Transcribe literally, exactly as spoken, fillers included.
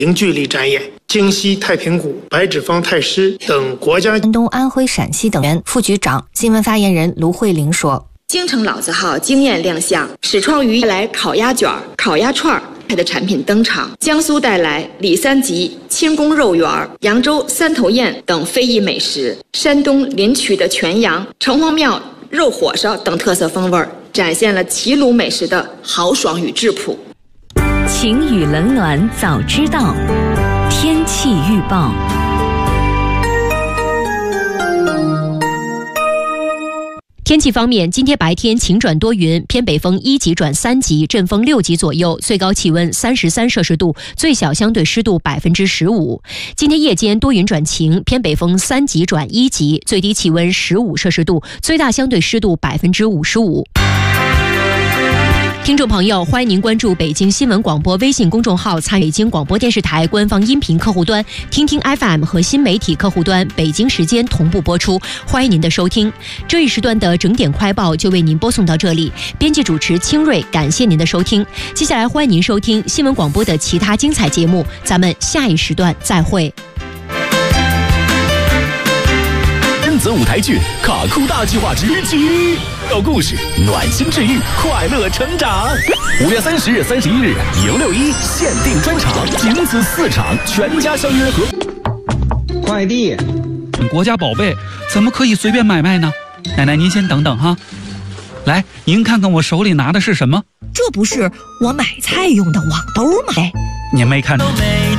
零距离展演。京西太平谷、白纸坊太师等国家。 山东、安徽、陕西等原副局长、新闻发言人卢慧玲说。 京城老字号惊艳亮相，始创于来烤鸭卷、烤鸭串的产品登场，江苏带来李三吉清宫肉圆、扬州三头宴等非遗美食，山东临朐的全羊、城隍庙肉火烧等特色风味，展现了齐鲁美食的豪爽与质朴。 晴雨冷暖早知道，天气预报。天气方面，今天白天晴转多云，偏北风一级转三级，阵风六级左右，最高气温三十三摄氏度，最小相对湿度百分之十五。今天夜间多云转晴，偏北风三级转一级，最低气温十五摄氏度，最大相对湿度百分之五十五。听众朋友，欢迎您关注北京新闻广播微信公众号，参与北京广播电视台官方音频客户端、听听 F M 和新媒体客户端，北京时间同步播出，欢迎您的收听。这一时段的整点快报就为您播送到这里，编辑主持清瑞，感谢您的收听。接下来欢迎您收听新闻广播的其他精彩节目，咱们下一时段再会。 恩泽舞台剧《卡酷大计划之七》，有故事，暖心治愈，快乐成长。五月三十日、三十一日，迎六一限定专场，仅此四场，全家相约和。 快递， 国家宝贝怎么可以随便买卖呢？奶奶，您先等等哈。来，您看看我手里拿的是什么？ 这不是我买菜用的网兜吗？ 您没看